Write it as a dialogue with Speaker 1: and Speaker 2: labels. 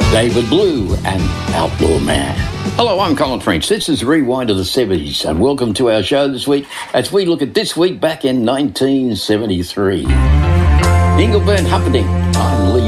Speaker 1: David Blue and Outlaw Man. Hello, I'm Colin French. This is Rewind of the 70s, and welcome to our show this week as we look at this week back in 1973. Engelbert Humperdinck, I'm Lee